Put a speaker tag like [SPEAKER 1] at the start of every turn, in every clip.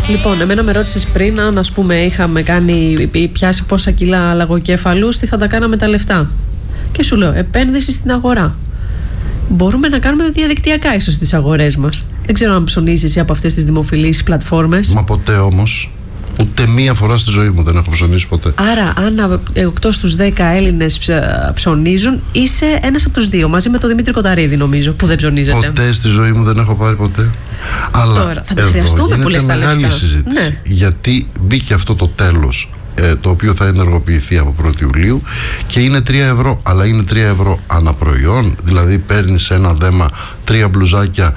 [SPEAKER 1] Λοιπόν, εμένα με ρώτησες πριν αν, ας πούμε, είχαμε πιάσει πόσα κιλά λαγοκέφαλους, τι θα τα κάναμε τα λεφτά. Και σου λέω, επένδυση στην αγορά. Μπορούμε να κάνουμε διαδικτυακά ίσως τις αγορές μας. Δεν ξέρω αν ψωνίζεις εσύ από αυτές τις δημοφιλείς πλατφόρμες.
[SPEAKER 2] Μα ποτέ όμως. Ούτε μία φορά στη ζωή μου δεν έχω ψωνίσει ποτέ.
[SPEAKER 1] Άρα, αν 8 στους 10 Έλληνες ψωνίζουν, είσαι ένας από τους δύο, μαζί με τον Δημήτρη Κοταρίδη, νομίζω, που δεν ψωνίζεται.
[SPEAKER 2] Ποτέ στη ζωή μου δεν έχω πάρει ποτέ. Αλλά
[SPEAKER 1] τώρα θα τα χρειαστούμε πολύ στα λεφτά.
[SPEAKER 2] Μεγάλη συζήτηση.
[SPEAKER 1] Ναι.
[SPEAKER 2] Γιατί μπήκε αυτό το τέλος, το οποίο θα ενεργοποιηθεί από 1η Ιουλίου και είναι 3 ευρώ, αλλά είναι 3 ευρώ αναπροϊόν. Δηλαδή παίρνεις ένα δέμα, 3 μπλουζάκια,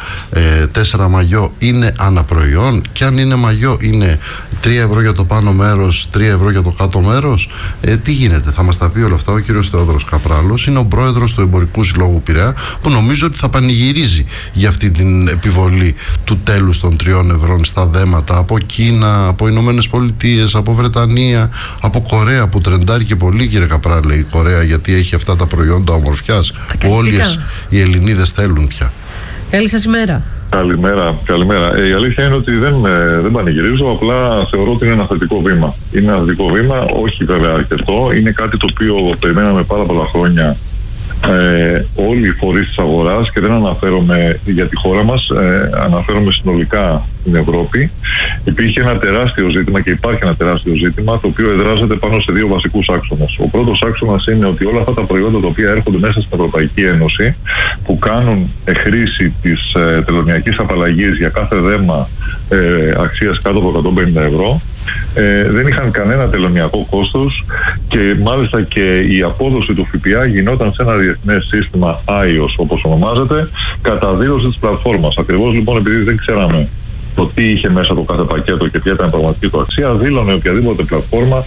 [SPEAKER 2] 4 μαγιό, είναι αναπροϊόν. Και αν είναι μαγιό, είναι 3 ευρώ για το πάνω μέρος, 3 ευρώ για το κάτω μέρος. Τι γίνεται, θα μας τα πει όλα αυτά ο κύριος Θεόδωρος Καπράλος. Είναι ο πρόεδρος του Εμπορικού Συλλόγου Πειραιά, που νομίζω ότι θα πανηγυρίζει για αυτή την επιβολή του τέλους των 3 ευρώ στα δέματα από Κίνα, από Ηνωμένες Πολιτείες, από Βρετανία, από Κορέα, που τρεντάρει και πολύ, κύριε Καπράλε, η Κορέα, γιατί έχει αυτά τα προϊόντα ομορφιάς που όλες οι Ελληνίδες θέλουν πια.
[SPEAKER 1] Καλή σας ημέρα.
[SPEAKER 3] Καλημέρα. Η αλήθεια είναι ότι δεν πανηγυρίζω, απλά θεωρώ ότι είναι ένα θετικό βήμα. Είναι ένα θετικό βήμα, όχι βέβαια αρκετό. Είναι κάτι το οποίο περιμέναμε πάρα πολλά χρόνια όλοι οι φορείς της αγοράς, και δεν αναφέρομαι για τη χώρα μας, αναφέρομαι συνολικά στην Ευρώπη. Υπήρχε ένα τεράστιο ζήτημα και υπάρχει ένα τεράστιο ζήτημα, το οποίο εδράζεται πάνω σε 2 βασικούς άξονες. Ο πρώτος άξονας είναι ότι όλα αυτά τα προϊόντα τα οποία έρχονται μέσα στην Ευρωπαϊκή Ένωση, που κάνουν χρήση της τελωνειακής απαλλαγής για κάθε δέμα αξίας κάτω από 150 ευρώ, δεν είχαν κανένα τελωνειακό κόστος, και μάλιστα και η απόδοση του ΦΠΑ γινόταν σε ένα διεθνές σύστημα IOS, όπως ονομάζεται, κατά δήλωση της πλατφόρμας. Ακριβώς λοιπόν επειδή δεν ξέραμε το τι είχε μέσα το κάθε πακέτο και ποια ήταν η πραγματική του αξία, δήλωνε οποιαδήποτε πλατφόρμα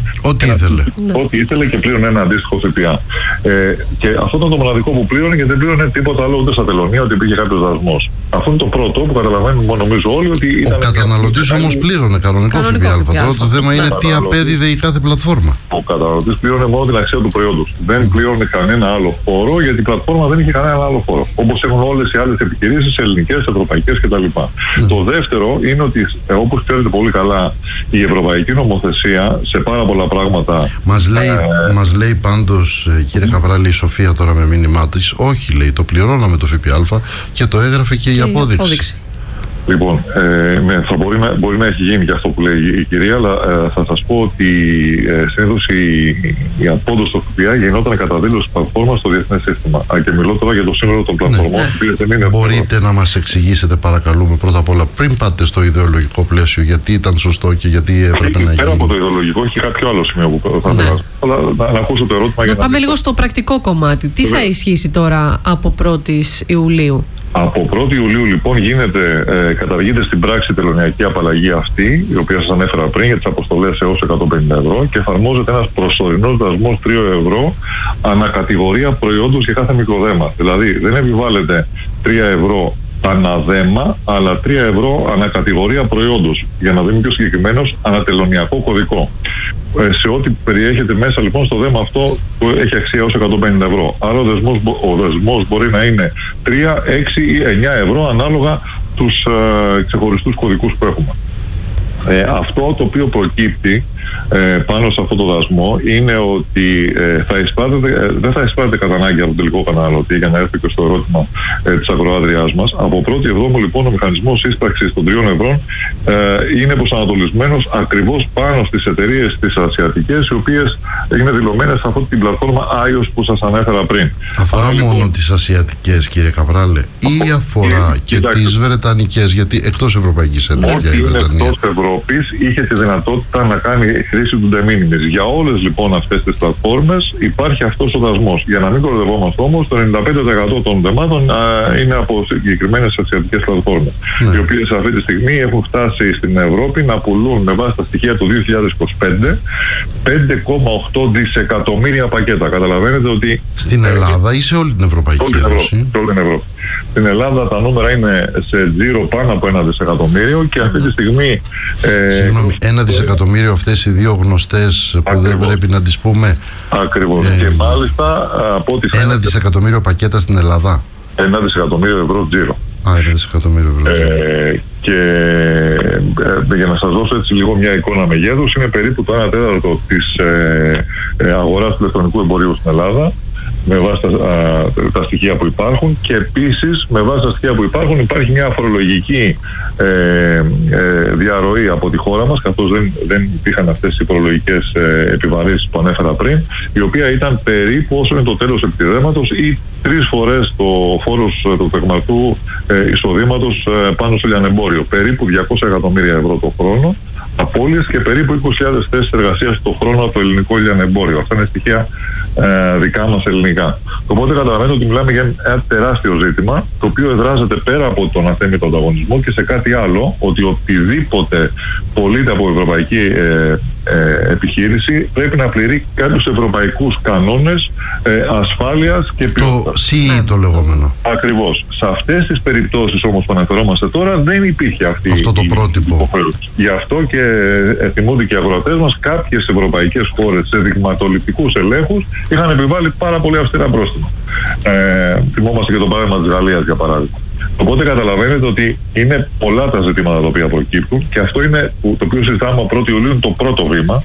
[SPEAKER 3] ό,τι ήθελε και πλήρωνε ένα αντίστοιχο ΦΠΑ. Και αυτό ήταν το μοναδικό που πλήρωνε, και δεν πλήρωνε τίποτα άλλο ούτε στα τελωνία, ότι υπήρχε κάποιος δασμός. Αυτό είναι το πρώτο που καταλαβαίνουμε, νομίζω όλοι, ότι ήταν. Ο
[SPEAKER 2] καταναλωτής όμως πλήρωνε κανονικό ΦΠΑ. Τώρα το θέμα είναι τι απέδιδε η κάθε πλατφόρμα.
[SPEAKER 3] Ο καταναλωτής πλήρωνε μόνο την αξία του προϊόντος. Δεν πλήρωνε κανένα άλλο φόρο, γιατί η πλατφόρμα δεν είχε κανένα άλλο φόρο. Όπως έχουν όλες οι άλλες επιχειρήσεις, ελληνικές, ευρωπαϊκές κτλ. Το δεύτερο είναι ότι, όπως ξέρετε πολύ καλά, η ευρωπαϊκή νομοθεσία σε πάρα πολλά πράγματα.
[SPEAKER 2] Μας λέει πάντως, κύριε Καπράλη, η Σοφία τώρα με μήνυμά της, όχι, λέει, το πληρώναμε το ΦΠΑ και το έγραφε και η απόδειξη.
[SPEAKER 3] Λοιπόν, μπορεί να έχει γίνει και αυτό που λέει η κυρία, αλλά θα σας πω ότι συνήθως η απόδοση του ΦΠΑ γινόταν κατά δήλωση της πλατφόρμας στο διεθνές σύστημα. Και μιλώ τώρα για το σύνολο των πλατφορμών.
[SPEAKER 2] Ναι. Μπορείτε να μας εξηγήσετε, παρακαλούμε, πρώτα απ' όλα, πριν πάτε στο ιδεολογικό πλαίσιο, γιατί ήταν σωστό και γιατί έπρεπε να γίνει.
[SPEAKER 3] Πέρα από το ιδεολογικό, έχει κάποιο άλλο σημείο που θα ήθελα να ακούσω το ερώτημα.
[SPEAKER 1] Να πάμε λίγο στο πρακτικό κομμάτι. Τι θα ισχύσει τώρα από 1η Ιουλίου?
[SPEAKER 3] Από 1η Ιουλίου λοιπόν καταργείται στην πράξη η τελωνειακή απαλλαγή αυτή, η οποία σας ανέφερα πριν, για τις αποστολές έως 150 ευρώ, και εφαρμόζεται ένας προσωρινός δασμός 3 ευρώ ανακατηγορία προϊόντος για κάθε μικροδέμα. Δηλαδή δεν επιβάλλεται 3 ευρώ αναδέμα, αλλά 3 ευρώ ανακατηγορία προϊόντος, για να δούμε πιο συγκεκριμένος, ανατελωνειακό κωδικό. Σε ό,τι περιέχεται μέσα λοιπόν στο δέμα αυτό που έχει αξία ως 150 ευρώ. Άρα ο δεσμός μπορεί να είναι 3, 6 ή 9 ευρώ ανάλογα τους ξεχωριστούς κωδικούς που έχουμε. Αυτό το οποίο προκύπτει πάνω σε αυτό το δασμό είναι ότι δεν θα εισπράτεται κατά ανάγκη από τον τελικό καταναλωτή, για να έρθει και στο ερώτημα της ακροάτριάς μας. Από 1η Εβδόμου λοιπόν ο μηχανισμός σύσπραξης των 3 ευρώ είναι προσανατολισμένος ακριβώς πάνω στις εταιρείες τις ασιατικές, οι οποίες είναι δηλωμένες σε αυτή την πλατφόρμα IOS που σας ανέφερα πριν.
[SPEAKER 2] Αφορά μόνο τις ασιατικές, κύριε Καπράλε, ή αφορά και τις βρετανικές, γιατί εκτός Ευρωπαϊκής Ένωσης για η Βρετανία?
[SPEAKER 3] Εκτός Ευρώπης είχε τη δυνατότητα να κάνει χρήση του de minimis. Για όλες λοιπόν αυτές τις πλατφόρμες υπάρχει αυτός ο δασμός. Για να μην κοροϊδευόμαστε όμως, το 95% των δεμάτων είναι από συγκεκριμένες ασιατικές πλατφόρμες, οι οποίες αυτή τη στιγμή έχουν φτάσει στην Ευρώπη να πουλούν με βάση τα στοιχεία του 2025 5,8 δισεκατομμύρια πακέτα. Καταλαβαίνετε ότι
[SPEAKER 2] στην Ελλάδα ή σε όλη την Ευρωπαϊκή Ένωση?
[SPEAKER 3] Σε όλη την Ευρώπη. Στην Ελλάδα τα νούμερα είναι σε τζίρο πάνω από 1 δισεκατομμύριο, και αυτή τη στιγμή.
[SPEAKER 2] Συγγνώμη, 1 δισεκατομμύριο αυτές οι δύο γνωστές που δεν πρέπει να τις πούμε?
[SPEAKER 3] Ακριβώς. Και μάλιστα από ό,τι φαίνεται.
[SPEAKER 2] 1 δισεκατομμύριο πακέτα στην Ελλάδα.
[SPEAKER 3] 1 δισεκατομμύριο ευρώ τζίρο.
[SPEAKER 2] 1 δισεκατομμύριο ευρώ τζίρο.
[SPEAKER 3] Και για να σας δώσω έτσι λίγο μια εικόνα μεγέθους, είναι περίπου το 1/4 της αγοράς του ηλεκτρονικού εμπορίου στην Ελλάδα, με βάση τα στοιχεία που υπάρχουν, και επίσης με βάση τα στοιχεία που υπάρχουν υπάρχει μια φορολογική διαρροή από τη χώρα μας, καθώς δεν υπήρχαν αυτές οι φορολογικές επιβαρύνσεις που ανέφερα πριν, η οποία ήταν περίπου όσο είναι το τέλος επιτιδέματος ή 3 φορές το φόρος του τεκμαρτού εισοδήματος πάνω στο λιανεμπόριο, περίπου 200 εκατομμύρια ευρώ το χρόνο απώλειες και περίπου 20.000 θέσεις εργασίας το χρόνο από το ελληνικό λιανεμπόριο. Αυτά είναι στοιχεία δικά μας ελληνικά. Οπότε καταλαβαίνετε ότι μιλάμε για ένα τεράστιο ζήτημα, το οποίο εδράζεται πέρα από τον αθέμητο ανταγωνισμό και σε κάτι άλλο, ότι οτιδήποτε πωλείται από ευρωπαϊκή επιχείρηση πρέπει να πληρεί κάποιους ευρωπαϊκούς κανόνες ασφάλειας και ποιότητας.
[SPEAKER 2] Το CE το λεγόμενο.
[SPEAKER 3] Ακριβώς. Σε αυτές τις περιπτώσεις όμως που αναφερόμαστε τώρα δεν υπήρχε
[SPEAKER 2] αυτό το πρότυπο.
[SPEAKER 3] Γι' αυτό και θυμούνται και οι αγροτές μας, κάποιες ευρωπαϊκές χώρες σε δειγματοληπτικούς ελέγχους είχαν επιβάλει πάρα πολύ αυστηρά πρόστιμα. Θυμόμαστε και το παράδειγμα της Γαλλίας, για παράδειγμα. Οπότε καταλαβαίνετε ότι είναι πολλά τα ζητήματα τα οποία προκύπτουν και αυτό είναι το οποίο συζητάμε από 1η Ιουλίου, το πρώτο βήμα.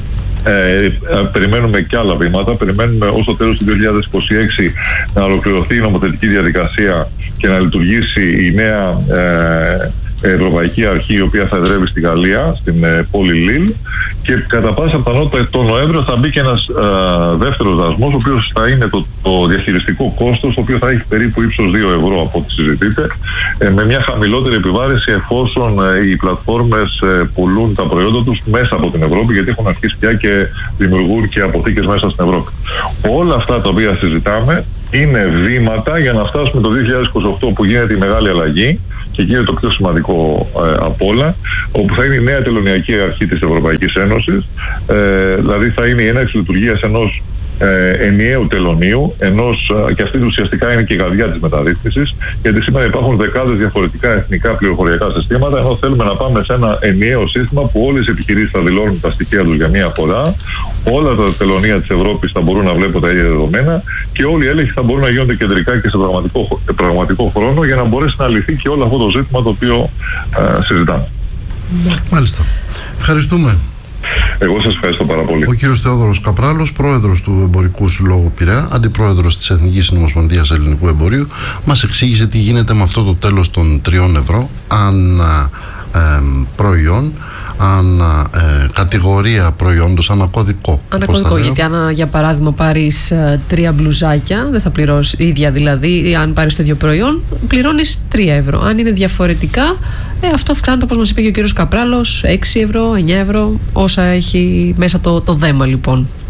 [SPEAKER 3] Περιμένουμε και άλλα βήματα. Περιμένουμε ως το τέλος του 2026 να ολοκληρωθεί η νομοθετική διαδικασία και να λειτουργήσει η νέα Ευρωπαϊκή Αρχή, η οποία θα εδρεύει στη Γαλλία, στην πόλη Λίλ, και κατά πάσα πιθανότητα τον Νοέμβριο θα μπει και ένας δεύτερος δασμός, ο οποίος θα είναι το διαχειριστικό κόστος, το οποίο θα έχει περίπου ύψος 2 ευρώ από ό,τι συζητείτε, με μια χαμηλότερη επιβάρηση εφόσον οι πλατφόρμες πουλούν τα προϊόντα τους μέσα από την Ευρώπη, γιατί έχουν αρχίσει πια και δημιουργούν και αποθήκες μέσα στην Ευρώπη. Όλα αυτά τα οποία συζητάμε είναι βήματα για να φτάσουμε το 2028 που γίνεται η μεγάλη αλλαγή, και γίνεται το πιο σημαντικό από όλα, όπου θα είναι η νέα τελωνειακή αρχή της Ευρωπαϊκής Ένωσης, δηλαδή θα είναι η έναρξη λειτουργίας ενός ενιαίου τελωνίου, και αυτή ουσιαστικά είναι και η καρδιά της μεταρρύθμισης, γιατί σήμερα υπάρχουν δεκάδες διαφορετικά εθνικά πληροφοριακά συστήματα, ενώ θέλουμε να πάμε σε ένα ενιαίο σύστημα που όλες οι επιχειρήσεις θα δηλώνουν τα στοιχεία τους για μία φορά, όλα τα τελωνία της Ευρώπης θα μπορούν να βλέπουν τα ίδια δεδομένα και όλοι οι έλεγχοι θα μπορούν να γίνονται κεντρικά και σε πραγματικό χρόνο, για να μπορέσει να λυθεί και όλο αυτό το ζήτημα το οποίο συζητάμε.
[SPEAKER 2] Μάλιστα. Ευχαριστούμε.
[SPEAKER 3] Εγώ σας ευχαριστώ πάρα πολύ.
[SPEAKER 2] Ο κύριος Θεόδωρος Καπράλος, πρόεδρος του Εμπορικού Συλλόγου Πειραιά, αντιπρόεδρος της Εθνικής Συνομοσπονδίας Ελληνικού Εμπορίου, μας εξήγησε τι γίνεται με αυτό το τέλος των 3 ευρώ ανά προϊόν, ανά κατηγορία προϊόντος, ανά κωδικό.
[SPEAKER 1] Ανά κωδικό, γιατί αν για παράδειγμα πάρεις 3 μπλουζάκια, δεν θα πληρώσεις ίδια, δηλαδή αν πάρεις το ίδιο προϊόν πληρώνεις 3 ευρώ. Αν είναι διαφορετικά, αυτό αυξάνεται, όπως μας είπε και ο κύριος Καπράλος, 6 ευρώ, 9 ευρώ, όσα έχει μέσα το δέμα λοιπόν.